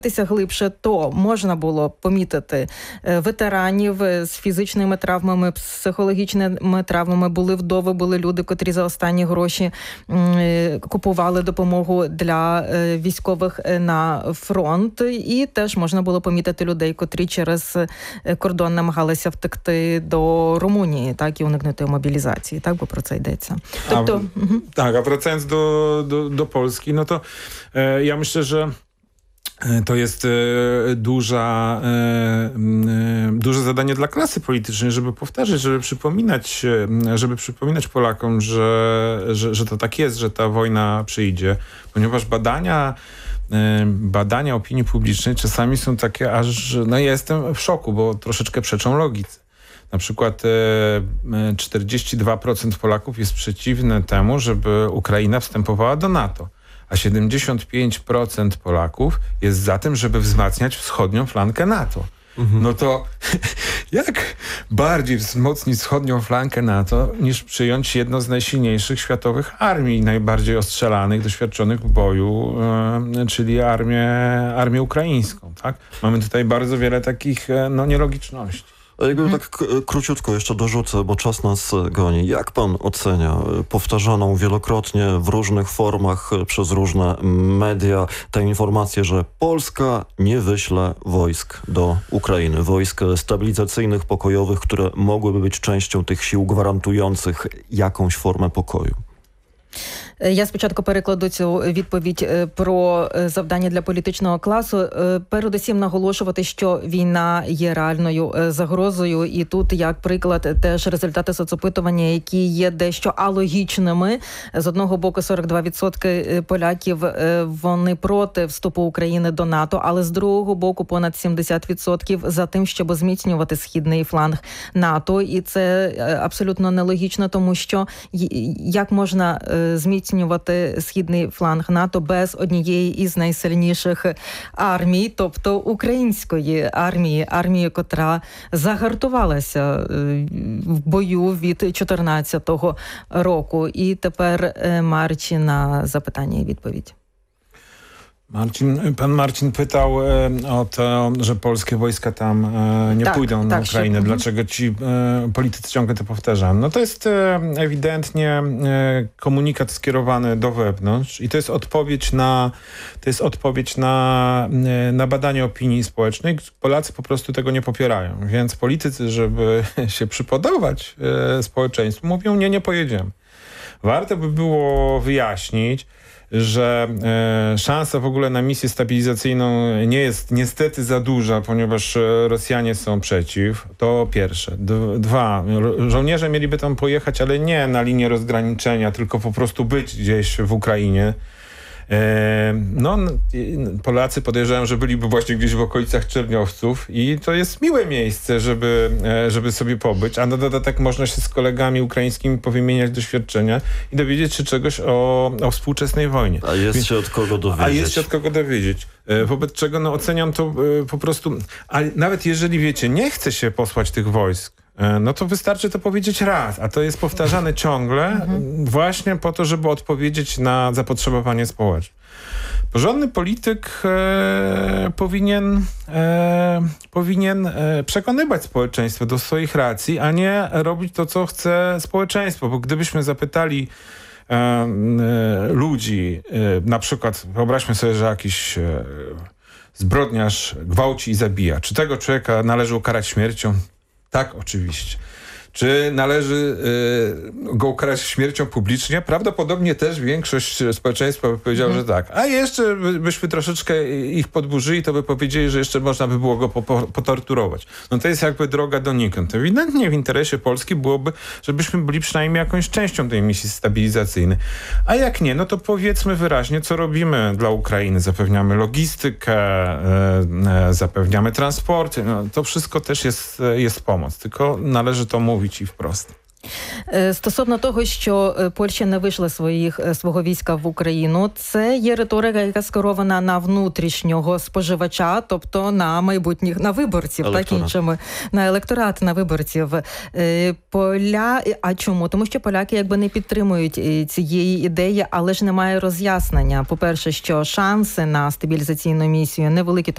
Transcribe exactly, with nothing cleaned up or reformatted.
глибше, то можна було помітити ветеранів з фізичними травмами, психологічними травмами. Були вдови, були люди, котрі за останні гроші купували допомогу для військових на фронт. І теж можна було помітити людей, котрі через кордон намагалися втекти до Румунії, так, і уникнути мобілізації. Так, бо про це йдеться. Тобто, a, угу. Tak, a wracając do, do, do Polski, no to e, ja myślę, że to jest e, duża, e, e, duże zadanie dla klasy politycznej, żeby powtarzać, żeby przypominać, żeby przypominać Polakom, że, że, że to tak jest, że ta wojna przyjdzie, ponieważ badania e, badania opinii publicznej czasami są takie aż, no ja jestem w szoku, bo troszeczkę przeczą logice. Na przykład e, czterdzieści dwa procent Polaków jest przeciwne temu, żeby Ukraina wstępowała do NATO. A siedemdziesiąt pięć procent Polaków jest za tym, żeby wzmacniać wschodnią flankę NATO. Mhm. No to jak bardziej wzmocnić wschodnią flankę NATO, niż przyjąć jedno z najsilniejszych światowych armii, najbardziej ostrzelanych, doświadczonych w boju, e, czyli armię, armię ukraińską. Tak? Mamy tutaj bardzo wiele takich e, no, nielogiczności. Jakby tak króciutko jeszcze dorzucę, bo czas nas goni. Jak pan ocenia powtarzaną wielokrotnie w różnych formach przez różne media tę informację, że Polska nie wyśle wojsk do Ukrainy, wojsk stabilizacyjnych, pokojowych, które mogłyby być częścią tych sił gwarantujących jakąś formę pokoju? Я спочатку перекладу цю відповідь про завдання для політичного класу. Передусім наголошувати, що війна є реальною загрозою. І тут, як приклад, теж результати соцопитування, які є дещо алогічними. З одного боку, сорок два відсотки поляків, вони проти вступу України до НАТО, але з другого боку, понад сімдесят відсотків за тим, щоб зміцнювати східний фланг НАТО. І це абсолютно нелогічно, тому що як можна зміцнювати східний фланг НАТО без однієї із найсильніших армій, тобто української армії, армії, котра загартувалася в бою від чотирнадцятого року. І тепер Марчі на запитання і відповідь. Marcin, pan Marcin pytał e, o to, że polskie wojska tam e, nie tak, pójdą na tak, Ukrainę. Się, Dlaczego ci e, politycy ciągle to powtarzają? No to jest e, ewidentnie e, komunikat skierowany do wewnątrz i to jest odpowiedź na, to jest odpowiedź na, e, na badanie opinii społecznej. Polacy po prostu tego nie popierają. Więc politycy, żeby się przypodobać e, społeczeństwu, mówią: nie, nie pojedziemy. Warto by było wyjaśnić, że e, szansa w ogóle na misję stabilizacyjną nie jest niestety za duża, ponieważ Rosjanie są przeciw. To pierwsze. D- dwa. Żołnierze mieliby tam pojechać, ale nie na linię rozgraniczenia, tylko po prostu być gdzieś w Ukrainie. No, Polacy podejrzewają, że byliby właśnie gdzieś w okolicach Czerniowców i to jest miłe miejsce, żeby, żeby sobie pobyć, a na dodatek można się z kolegami ukraińskimi powymieniać doświadczenia i dowiedzieć się czegoś o, o współczesnej wojnie. A jest Więc, się od kogo dowiedzieć. A jest się od kogo dowiedzieć. Wobec czego no, oceniam to po prostu, a nawet jeżeli wiecie, nie chce się posłać tych wojsk, no to wystarczy to powiedzieć raz, a to jest powtarzane ciągle mhm. właśnie po to, żeby odpowiedzieć na zapotrzebowanie społeczne. Porządny polityk e, powinien, e, powinien e, przekonywać społeczeństwo do swoich racji, a nie robić to, co chce społeczeństwo, bo gdybyśmy zapytali e, e, ludzi, e, na przykład wyobraźmy sobie, że jakiś e, zbrodniarz gwałci i zabija, czy tego człowieka należy ukarać śmiercią? Tak, oczywiście. Czy należy y, go ukarać śmiercią publicznie? Prawdopodobnie też większość społeczeństwa by powiedziała, mhm. że tak. A jeszcze by, byśmy troszeczkę ich podburzyli, to by powiedzieli, że jeszcze można by było go po, po, potorturować. No to jest jakby droga donikąd. Ewidentnie w interesie Polski byłoby, żebyśmy byli przynajmniej jakąś częścią tej misji stabilizacyjnej. A jak nie, no to powiedzmy wyraźnie, co robimy dla Ukrainy. Zapewniamy logistykę, y, y, zapewniamy transporty. No, to wszystko też jest, jest pomoc. Tylko należy to mówić i wprost. Стосовно того, що Польща не вийшла своїх, свого війська в Україну, це є риторика, яка скерована на внутрішнього споживача, тобто на майбутніх, на виборців, електорат. Так іншими, на електорат, на виборців. Поля... А чому? Тому що поляки якби не підтримують цієї ідеї, але ж немає роз'яснення. По-перше, що шанси на стабілізаційну місію невеликі,